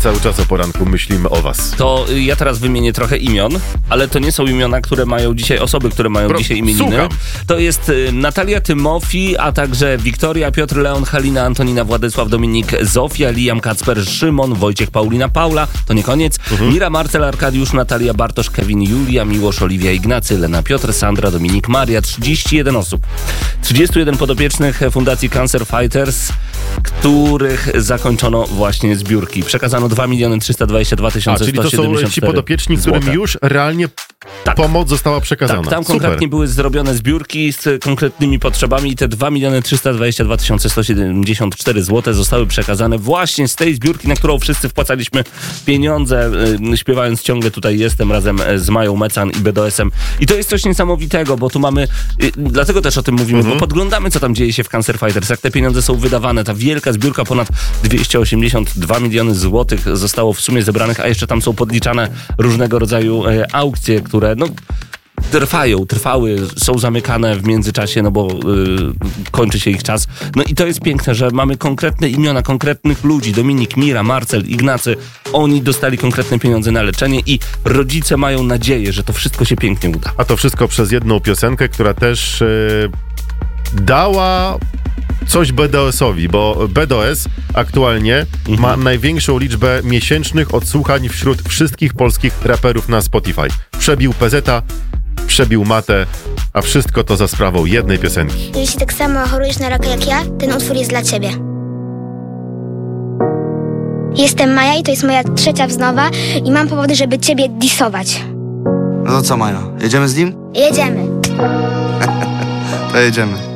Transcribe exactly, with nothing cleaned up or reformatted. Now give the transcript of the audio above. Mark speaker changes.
Speaker 1: cały czas o poranku myślimy o was.
Speaker 2: To ja teraz wymienię trochę imion, ale to nie są imiona, które mają dzisiaj, osoby, które mają Pro, dzisiaj imieniny.
Speaker 1: Słucham.
Speaker 2: To jest Natalia Tymofi, a także Wiktoria, Piotr, Leon, Halina, Antonina, Władysław, Dominik, Zofia, Liam, Kacper, Szymon, Wojciech, Paulina, Paula, to nie koniec, mhm. Mira, Marcel, Arkadiusz, Natalia, Bartosz, Kevin, Julia, Miłosz, Oliwia, Ignacy, Lena, Piotr, Sandra, Dominik, Maria, trzydzieści jeden osób. trzydzieści jeden podopiecznych Fundacji Cancer Fighters, których zakończono właśnie zbiórki. Przekazano dwa miliony trzysta dwadzieścia dwa tysiące sto siedemdziesiąt cztery
Speaker 1: zł. Czyli to są ci podopieczni, którym
Speaker 2: złota.
Speaker 1: już realnie tak. pomoc została przekazana.
Speaker 2: Tak, tam
Speaker 1: Super.
Speaker 2: konkretnie były zrobione zbiórki z konkretnymi potrzebami i te dwa miliony trzysta dwadzieścia dwa tysiące sto siedemdziesiąt cztery zł zostały przekazane właśnie z tej zbiórki, na którą wszyscy wpłacaliśmy pieniądze, yy, śpiewając ciągle tutaj jestem razem z Mają Mecan i B D O S-em. I to jest coś niesamowitego, bo tu mamy, yy, dlatego też o tym mówimy, mhm. bo podglądamy, co tam dzieje się w Cancer Fighters, jak te pieniądze są wydawane. Ta wielka zbiórka, ponad dwieście osiemdziesiąt dwa miliony złotych zostało w sumie zebranych, a jeszcze tam są podliczane różnego rodzaju yy, aukcje, które no trwają, trwały, są zamykane w międzyczasie, no bo yy, kończy się ich czas. No i to jest piękne, że mamy konkretne imiona, konkretnych ludzi. Dominik, Mira, Marcel, Ignacy. Oni dostali konkretne pieniądze na leczenie i rodzice mają nadzieję, że to wszystko się pięknie uda.
Speaker 1: A to wszystko przez jedną piosenkę, która też yy, dała coś B D O S-owi, bo B D O S aktualnie mhm. ma największą liczbę miesięcznych odsłuchań wśród wszystkich polskich raperów na Spotify. Przebił P Z a, przebił Matę, a wszystko to za sprawą jednej piosenki.
Speaker 3: Jeśli tak samo chorujesz na raka jak ja, ten utwór jest dla ciebie. Jestem Maja i to jest moja trzecia wznowa i mam powody, żeby ciebie disować.
Speaker 4: No to co, Maja, jedziemy z nim?
Speaker 3: Jedziemy.
Speaker 4: To jedziemy.